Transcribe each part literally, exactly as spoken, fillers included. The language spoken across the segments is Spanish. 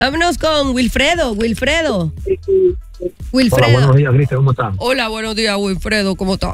Vámonos con Wilfredo, Wilfredo. Wilfredo. Hola, buenos días, Cristian, ¿cómo están? Hola, buenos días, Wilfredo, ¿cómo estás?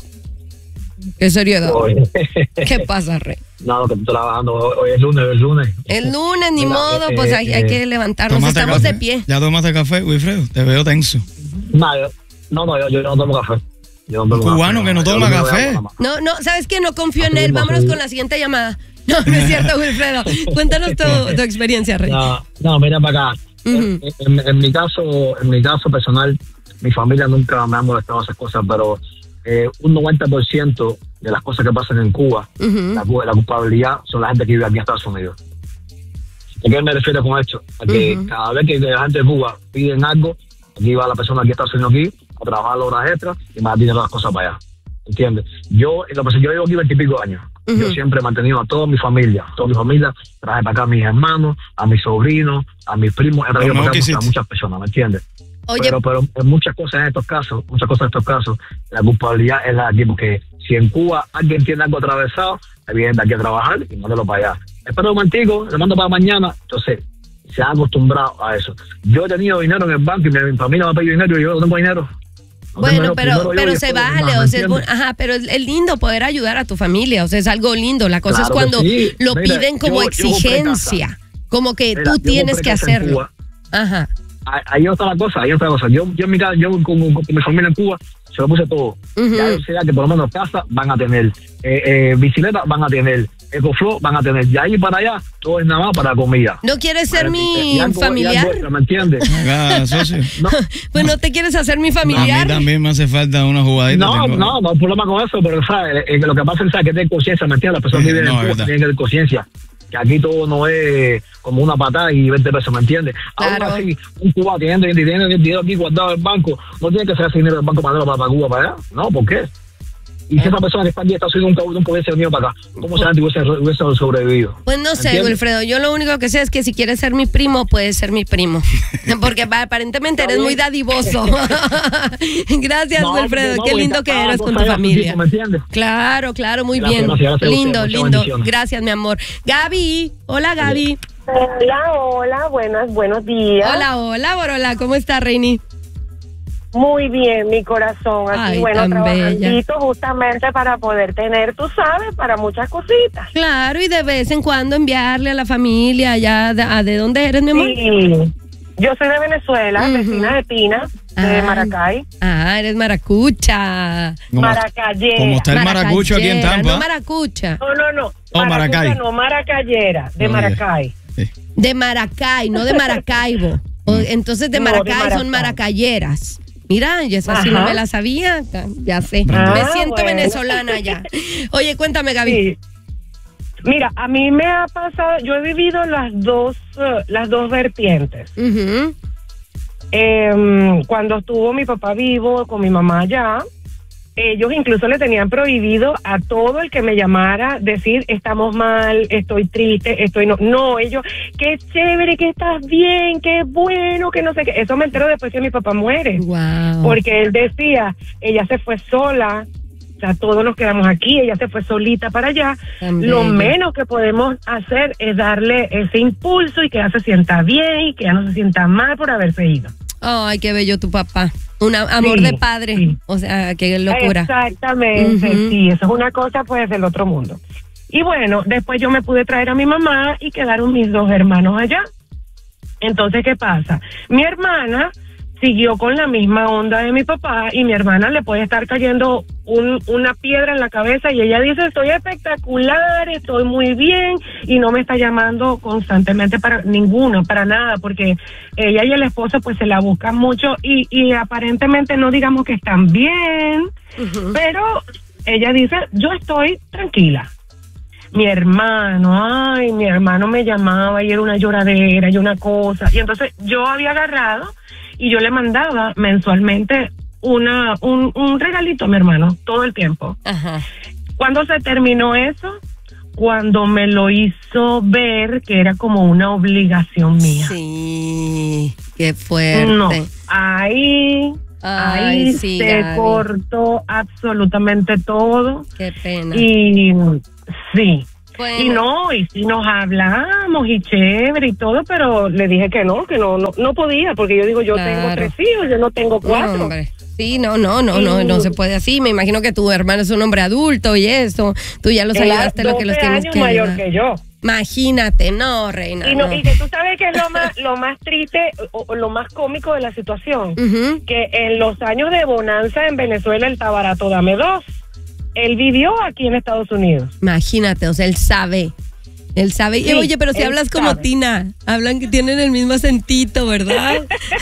Qué seriedad. ¿Qué pasa, Rey? No, que tú estás trabajando. Hoy es lunes, es lunes. El lunes, ni Mira, modo, eh, pues hay, eh, hay que levantarnos, ¿Tomaste estamos café? de pie. ¿Ya tomaste café, Wilfredo? Te veo tenso. No, yo, no, no, yo, yo no tomo café. Yo no tomo Un cubano que no Yo toma bebo café. agua, No, no, ¿sabes qué? No confío en Así él. mismo, Vámonos sí. con la siguiente llamada. No, no es cierto, Wilfredo. Cuéntanos tu, tu experiencia, Rey. No, no, mira para acá. Ujú. en, en, en mi caso, en mi caso personal, mi familia nunca me ha molestado esas cosas, pero eh, un noventa por ciento de las cosas que pasan en Cuba, Ujú. la, la culpabilidad son la gente que vive aquí en Estados Unidos. ¿A qué me refiero con esto? A que Ujú. cada vez que la gente de Cuba piden algo, aquí va la persona que está haciendo aquí a trabajar horas extras y más dinero las cosas para allá. ¿Entiendes? Yo, en lo que- yo llevo aquí veintipico años. Ujú. Yo siempre he mantenido a toda mi familia, toda mi familia, traje para acá a mis hermanos, a mis sobrinos, a mis primos, he traído Lo para mejor acá que muchas, hiciste. muchas personas, ¿me entiendes? Oye, Pero, pero en muchas cosas en estos casos, muchas cosas en estos casos, la culpabilidad es la de aquí, porque si en Cuba alguien tiene algo atravesado, le vienen de aquí a trabajar y mándalo para allá. Espera un momentico, le mando para mañana, entonces se han acostumbrado a eso. Yo he tenido dinero en el banco y mi, mi familia me ha pedido dinero y yo no tengo dinero. No tengo bueno, dinero, pero, primero yo pero y se después los vale, demás, o ¿me sea, es bu- entiendes? ajá, pero es, es lindo poder ayudar a tu familia, o sea, es algo lindo. La cosa Claro es cuando que sí. lo Mira, piden como yo- yo compré exigencia, como que Mira, tú yo tienes compré que casa en hacerlo. Cuba. Ajá. Ahí- Ahí está la cosa, ahí está la cosa. Yo, yo en mi casa, yo con, con- con mi familia en Cuba, se lo puse todo. Ujú. Ya yo sé que por lo menos casa van a tener, eh, eh, bicicleta van a tener, EcoFlow van a tener. De ahí para allá, todo es nada más para comida. ¿No quieres ser Y mi algo- y familiar? algo extra, ¿me entiendes? Acá, socio. No, Pues no te quieres hacer mi A mí familiar. también me hace falta una jugadita. no, tengo- no, no hay problema con eso, pero ¿sabes? Eh, lo que pasa es ¿sabes? que tener conciencia, ¿me entiendes? Las personas que Eh, viven no, en es Cuba verdad. tienen que tener conciencia. Que aquí todo no es como una patada y veinte pesos, ¿me entiendes? Claro. Aún así, un cubano tiene, tiene el dinero aquí guardado en el banco, no tiene que sacar ese dinero del banco para, para, para Cuba, para allá. No, ¿por qué? Y si esa persona que está aquí en Estados Unidos nunca, nunca hubiese venido para acá, ¿cómo se hubiese, hubiese sobrevivido? Pues no sé, ¿Entiendes? Wilfredo, yo lo único que sé es que si quieres ser mi primo, puedes ser mi primo. Porque va- aparentemente eres muy dadivoso. Gracias, No, Wilfredo, no, qué porque lindo que cada eres cosa con tu lleva su familia. tiempo, ¿me entiendes? Claro, claro, muy Gracias, bien. gracias, gracias a lindo, ustedes, muchas lindo. bendiciones. Gracias, mi amor. Gaby, hola Gaby. Hola, hola, buenas, buenos días. Hola, hola, Borola, ¿cómo está, Reini? Muy bien, mi corazón. Aquí, Ay, bueno, tan trabajandito justamente para poder tener, tú sabes, para muchas cositas. Claro, y de vez en cuando enviarle a la familia allá, de, a- ¿de dónde eres, mi amor? Sí. Yo soy de Venezuela, Ujú. vecina de Pina, de Ah. Maracay. Ah, eres maracucha. Como- Maracayera. como está el maracucho aquí en Maracayera, Tampa. No maracucha. No, no, no. Oh, Maracucha, Maracay. No, Maracayera, de No, Maracay. Sí. De Maracay, no de Maracaibo. O- entonces de No, de Maracay son Maracay. maracayeras. Mira, yo esa sí no Ajá. me la sabía. Ya sé. Ah, me siento bueno. venezolana ya. Oye, cuéntame, Gaby. Sí. Mira, a mí me ha pasado, yo he vivido las dos, eh, las dos vertientes. Ujú. Eh, cuando estuvo mi papá vivo con mi mamá allá, ellos incluso le tenían prohibido a todo el que me llamara decir estamos mal, estoy triste, estoy no. No, ellos, qué chévere, que estás bien, qué bueno, que no sé qué. Eso me entero después que mi papá muere. Wow. Porque él decía, ella se fue sola, o sea, todos nos quedamos aquí, ella se fue solita para allá. Tan Lo bello. menos que podemos hacer es darle ese impulso y que ella se sienta bien y que ella no se sienta mal por haberse ido. Ay, qué bello tu papá. Un a- amor Sí, de padre. sí. O sea, qué locura. Exactamente, Ujú. sí, eso es una cosa pues del otro mundo. Y bueno, después yo me pude traer a mi mamá y quedaron mis dos hermanos allá. Entonces, ¿qué pasa? Mi hermana siguió con la misma onda de mi papá y mi hermana le puede estar cayendo un, una piedra en la cabeza y ella dice, estoy espectacular, estoy muy bien y no me está llamando constantemente para ninguno, para nada, porque ella y el esposo pues se la buscan mucho y, y aparentemente no digamos que están bien, Ujú. pero ella dice, yo estoy tranquila. Mi hermano, ay, mi hermano me llamaba y era una lloradera y una cosa. Y entonces yo había agarrado y yo le mandaba mensualmente una un, un regalito a mi hermano todo el tiempo. Ajá. ¿Cuándo se terminó eso? Cuando me lo hizo ver que era como una obligación mía. Sí, qué fuerte. No, ahí, Ay, ahí sí, se Gaby. cortó absolutamente todo. Qué pena. Y sí, Bueno. Y no, y si nos hablamos y chévere y todo, pero le dije que no, que no, no, no podía, porque yo digo, yo Claro. tengo tres hijos, yo no tengo cuatro. No, hombre. Sí, no, no, no, no, no se puede así. Me imagino que tu hermano es un hombre adulto y eso. Tú ya los Él es ayudaste lo que los doce tienes años que mayor ayudar. que yo. Imagínate, no, reina. Y, no, no. y que tú sabes que es lo más, lo más triste o, o lo más cómico de la situación, Ujú. que en los años de bonanza en Venezuela él está barato, dame dos. Él vivió aquí en Estados Unidos. Imagínate, o sea, él sabe. Él sabe. Sí, Y, oye, pero si él hablas como sabe. Tina, hablan que tienen el mismo acentito, ¿verdad?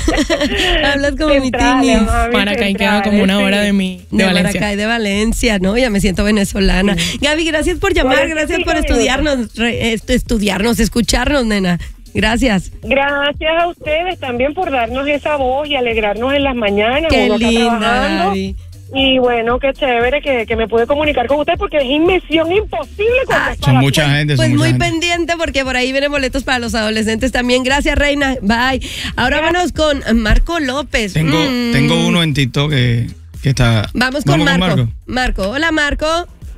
Hablas como mi Centrales, Tini. mami, Maracay queda centrales, como una sí. hora de mi de, De Valencia. Maracay, de Valencia, ¿no? Ya me siento venezolana. Gaby, gracias por llamar, cuarenta y gracias cinco por estudiarnos, re- est- estudiarnos, escucharnos, nena. Gracias. Gracias a ustedes también por darnos esa voz y alegrarnos en las mañanas. Qué uno está linda, trabajando. Gaby. Y bueno, qué chévere que, que me pude comunicar con usted porque es inmisión imposible contestar. Son a mucha todos. gente, Pues son mucha muy gente. pendiente porque por ahí vienen boletos para los adolescentes también. Gracias, reina. Bye. Ahora vámonos con Marco López. Tengo, Mm. tengo uno en TikTok que, que está. Vamos con Marco. Marco. Hola, Marco.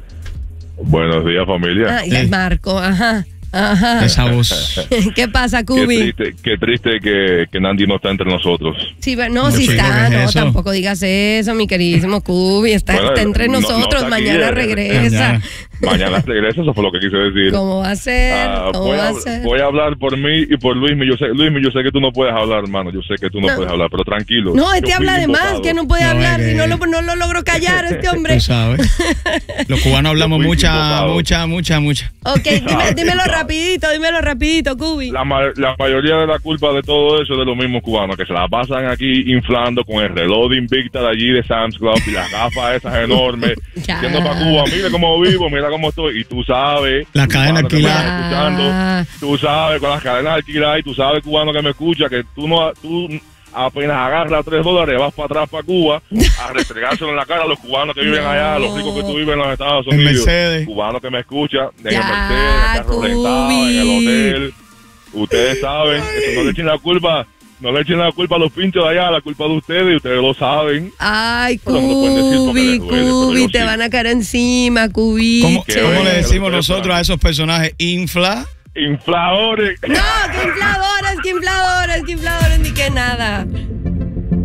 Buenos días, familia. Ay, Sí. Marco, ajá. Ajá. Esa voz. ¿Qué pasa, Qué Cubi? triste, qué triste que, que Nandi no está entre nosotros. Sí, va- no, No, sí chico, está, ¿qué es no, eso? tampoco digas eso, mi queridísimo Cubi, está, Bueno, está entre no- no nosotros, está aquí, mañana eh, regresa. mañana. Mañana regresa, eso fue lo que quise decir. ¿Cómo va a ser? Ah, ¿Cómo voy, va a, a ser? voy a hablar por mí y por Luismi. Yo sé, Luismi, yo sé que tú no puedes hablar, hermano. Yo sé que tú no, No. puedes hablar, pero tranquilo. No, este Yo fui habla de más, invocado. que no puede No, hablar, es si que- no lo, no lo logro callar este hombre. Tú sabes. Los cubanos hablamos Yo fui mucha, invocado. mucha, mucha, mucha. Ok, dime, Ah, dímelo claro. rapidito, dímelo rapidito, Cubi. La, ma- la mayoría de la culpa de todo eso es de los mismos cubanos que se la pasan aquí inflando con el reloj de Invicta de allí de Sam's Club y las gafas esas enormes, Ya. diciendo para Cuba, mira cómo vivo, mira cómo estoy, y tú sabes, La cadena cubano que me alquilada. estás escuchando, Ah. tú sabes con las cadenas alquiladas y tú sabes, cubano que me escucha, que tú no, tú apenas agarras tres dólares, vas para atrás para Cuba a restregárselo en la cara a los cubanos que viven No. allá, los ricos que tú vives en los Estados En Unidos, Mercedes. cubano que me escucha, en Ya, el Mercedes, en el carro rentado, en el Cubi. hotel. Ustedes saben, eso no le echen la culpa, no le echen la culpa a los pinchos de allá, la culpa de ustedes, y ustedes lo saben. Ay, Pero no lo pueden decir porque Cubi, les duele, pero Cubi, yo te sí. van a caer encima, Cubi. ¿Cómo, Qué cómo bueno, le que decimos lo nosotros sepan. a esos personajes? Infla. Infladores. No, que infladores, que infladores, que infladores, ni que nada.